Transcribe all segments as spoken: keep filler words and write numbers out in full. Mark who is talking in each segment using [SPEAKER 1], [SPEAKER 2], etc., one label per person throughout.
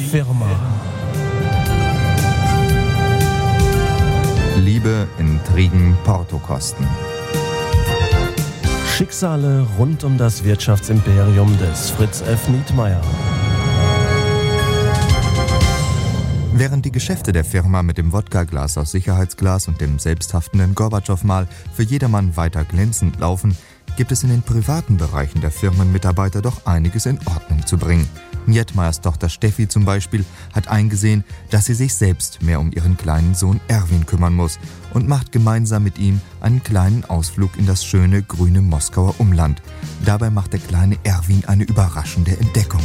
[SPEAKER 1] Firma.
[SPEAKER 2] Liebe, Intrigen, Portokosten.
[SPEAKER 1] Schicksale rund um das Wirtschaftsimperium des Fritz F. Nietmeyer.
[SPEAKER 2] Während die Geschäfte der Firma mit dem Wodkaglas aus Sicherheitsglas und dem selbsthaftenden Gorbatschow-Mal für jedermann weiter glänzend laufen, gibt es in den privaten Bereichen der Firmenmitarbeiter doch einiges in Ordnung zu bringen. Nietmeyers Tochter Steffi zum Beispiel hat eingesehen, dass sie sich selbst mehr um ihren kleinen Sohn Erwin kümmern muss und macht gemeinsam mit ihm einen kleinen Ausflug in das schöne grüne Moskauer Umland. Dabei macht der kleine Erwin eine überraschende Entdeckung.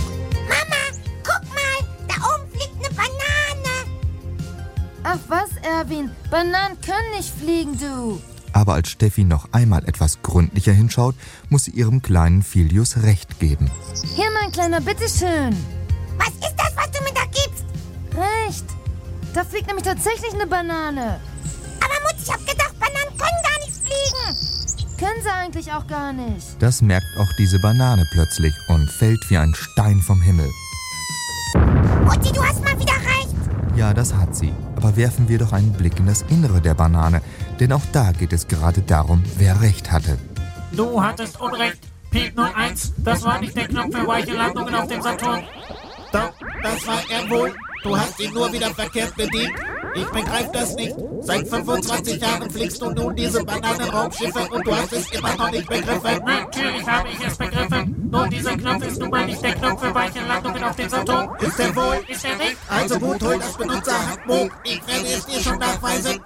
[SPEAKER 3] Ach was, Erwin, Bananen können nicht fliegen, du.
[SPEAKER 2] Aber als Steffi noch einmal etwas gründlicher hinschaut, muss sie ihrem kleinen Filius recht geben.
[SPEAKER 3] Hier, mein Kleiner, bitteschön.
[SPEAKER 4] Was ist das, was du mir da gibst?
[SPEAKER 3] Recht. Da fliegt nämlich tatsächlich eine Banane.
[SPEAKER 4] Aber Mutti, ich hab gedacht, Bananen können gar nicht fliegen.
[SPEAKER 3] Können sie eigentlich auch gar nicht.
[SPEAKER 2] Das merkt auch diese Banane plötzlich und fällt wie ein Stein vom Himmel.
[SPEAKER 4] Mutti, du hast mal wieder recht.
[SPEAKER 2] Ja, das hat sie. Aber werfen wir doch einen Blick in das Innere der Banane, denn auch da geht es gerade darum, wer recht hatte.
[SPEAKER 5] Du hattest Unrecht. P null eins, das war nicht der Knopf für weiche Landungen auf dem Saturn.
[SPEAKER 6] Doch, das war er wohl. Du hast ihn nur wieder verkehrt bedient. Ich begreife das nicht. Seit fünfundzwanzig Jahren fliegst du nun diese Bananenraumschiffe und du hast es immer noch nicht begriffen.
[SPEAKER 5] Natürlich habe ich es begriffen. Nur dieser Knopf ist nun mal nicht der Knopf für weiche Landungen auf dem Saturn.
[SPEAKER 6] Ist er wohl?
[SPEAKER 5] Ist er nicht?
[SPEAKER 6] Also gut, hol das Benutzerhandbuch. Ich werde es dir schon nachweisen.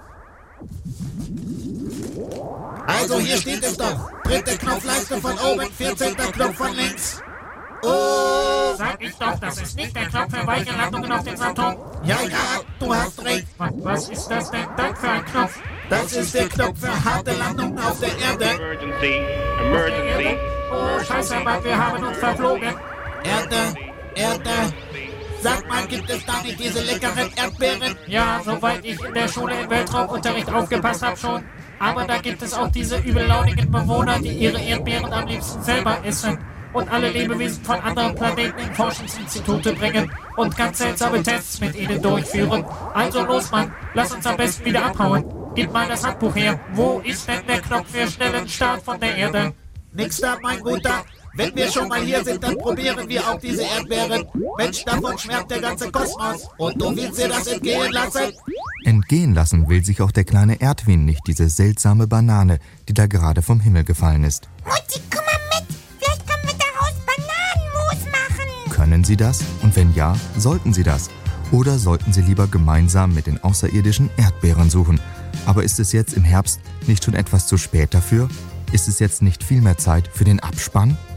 [SPEAKER 6] Also hier steht es doch. Dritte Knopfleiste von oben, vierzehnter Knopf von links. Oh!
[SPEAKER 5] Sag ich doch, das ist nicht der Knopf für weiche Landungen auf dem Saturn.
[SPEAKER 6] Ja, ja, du hast recht.
[SPEAKER 5] Was ist das denn dann für ein Knopf?
[SPEAKER 6] Das ist der Knopf für harte Landungen auf der Erde.
[SPEAKER 7] Emergency, emergency.
[SPEAKER 5] Oh, scheiße, Mann, wir haben uns verflogen.
[SPEAKER 6] Erde, Erde. Sag mal, gibt es da nicht diese leckeren Erdbeeren?
[SPEAKER 5] Ja, soweit ich in der Schule im Weltraumunterricht aufgepasst habe schon. Aber da gibt es auch diese übellaunigen Bewohner, die ihre Erdbeeren am liebsten selber essen. Und alle Lebewesen von anderen Planeten in Forschungsinstitute bringen und ganz seltsame Tests mit ihnen durchführen. Also los, Mann, lass uns am besten wieder abhauen. Gib mal das Handbuch her. Wo ist denn der Knopf für schnellen Start von der Erde?
[SPEAKER 6] Nix da, mein Guter. Wenn wir schon mal hier sind, dann probieren wir auch diese Erdbeeren. Mensch, davon schwärmt der ganze Kosmos. Und du willst dir das entgehen lassen?
[SPEAKER 2] Entgehen lassen will sich auch der kleine Erdwin nicht, diese seltsame Banane, die da gerade vom Himmel gefallen ist.
[SPEAKER 4] Mutti, komm mal mit. Vielleicht können wir daraus Bananenmus machen.
[SPEAKER 2] Können Sie das? Und wenn ja, sollten Sie das? Oder sollten Sie lieber gemeinsam mit den außerirdischen Erdbeeren suchen? Aber ist es jetzt im Herbst nicht schon etwas zu spät dafür? Ist es jetzt nicht viel mehr Zeit für den Abspann?